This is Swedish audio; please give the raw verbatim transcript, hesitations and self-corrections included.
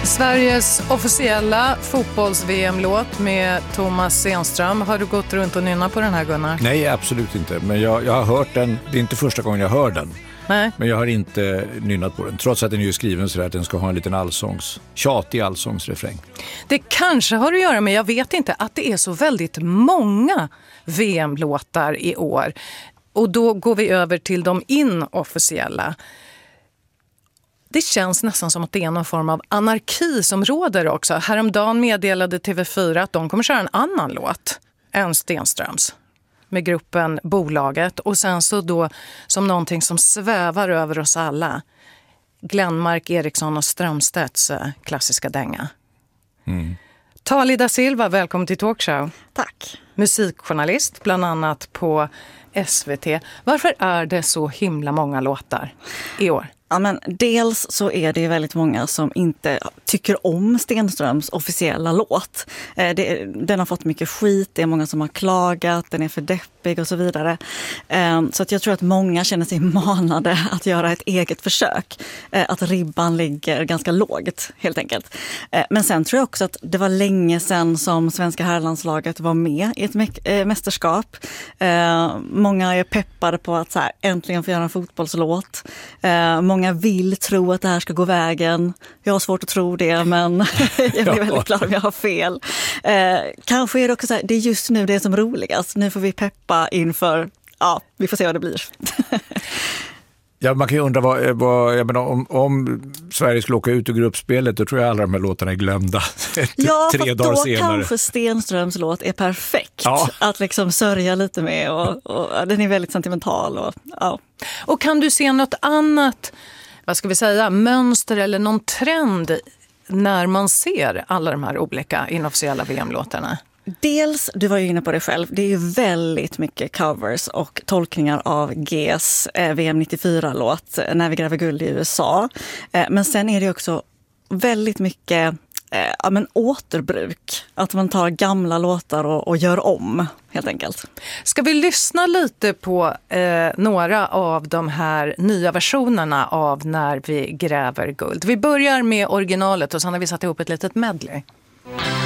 Sveriges officiella fotbolls-V M-låt med Thomas Stenström. Har du gått runt och nynna på den här, Gunnar? Nej, absolut inte. Men jag, jag har hört den. Det är inte första gången jag hör den. Nej. Men jag har inte nynnat på den. Trots att den är ju skriven så att den ska ha en liten allsångs, tjatig allsångsrefräng. Det kanske har att göra med, jag vet inte, att det är så väldigt många V M-låtar i år. Och då går vi över till de inofficiella. Det känns nästan som att det är någon form av anarki som råder också. Häromdagen meddelade T V fyra att de kommer köra en annan låt än Stenströms med gruppen Bolaget. Och sen så då som någonting som svävar över oss alla. Glenmark, Eriksson och Strömstedts klassiska dänga. Mm. Tali da Silva, välkommen till Talkshow. Tack. Musikjournalist, bland annat på S V T. Varför är det så himla många låtar i år? Ja, men dels så är det väldigt många som inte tycker om Stenströms officiella låt. Eh, det, den har fått mycket skit, det är många som har klagat, den är för deppig och så vidare. Eh, så att jag tror att många känner sig manade att göra ett eget försök. Eh, att ribban ligger ganska lågt, helt enkelt. Eh, men sen tror jag också att det var länge sedan som svenska herrlandslaget var med i ett mä- äh, mästerskap. Eh, många är peppade på att så här, äntligen få göra en fotbollslåt. Eh, Många vill tro att det här ska gå vägen. Jag har svårt att tro det, men jag blir väldigt glad om jag har fel. Eh, kanske är det också så här, det är just nu det är som roligast. Nu får vi peppa inför, ja, vi får se vad det blir. Ja, man kan ju undra vad, vad jag menar, om, om Sverige skulle åka ut ur gruppspelet, då tror jag alla de här låtarna är glömda. Ja, tre för dagar då senare. kanske Stenströms låt är perfekt Ja. att liksom sörja lite med och, och den är väldigt sentimental. Och, ja. Och kan du se något annat, vad ska vi säga, mönster eller någon trend när man ser alla de här olika inofficiella V M-låtarna? Dels, du var ju inne på det själv, det är ju väldigt mycket covers och tolkningar av Gs eh, V M nittiofyra-låt När vi gräver guld i U S A. Eh, men sen är det också väldigt mycket eh, ja, men återbruk. Att man tar gamla låtar och, och gör om, helt enkelt. Ska vi lyssna lite på eh, några av de här nya versionerna av När vi gräver guld? Vi börjar med originalet och sen har vi satt ihop ett litet medley.